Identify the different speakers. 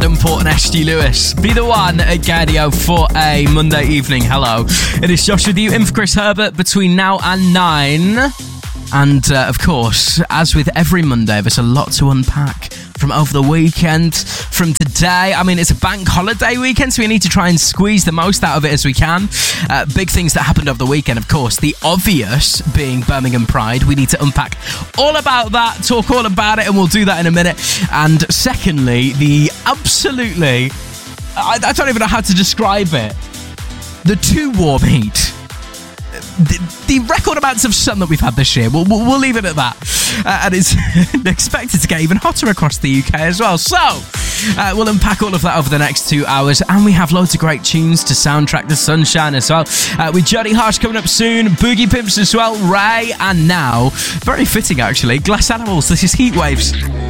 Speaker 1: Adam Port and SG Lewis. Be the one at Gadio for a Monday evening. Hello. It is Josh with you in for Chris Herbert between now and 9. And, of course, as with every Monday, there's a lot to unpack from over the weekend, from today. I mean, it's a bank holiday weekend, so we need to try and squeeze the most out of it as we can. Big things that happened over the weekend, of course, the obvious being Birmingham Pride. We need to unpack all about that, talk all about it, and we'll do that in a minute. And secondly, the absolutely, I don't even know how to describe it, the too warm heat. The record amounts of sun that we've had this year, we'll leave it at that. And it's expected to get even hotter across the UK as well. So, we'll unpack all of that over the next 2 hours. And we have loads of great tunes to soundtrack the sunshine as well. With Jody Harsh coming up soon, Boogie Pimps as well, Ray, and now, very fitting actually, Glass Animals. This is Heat Waves.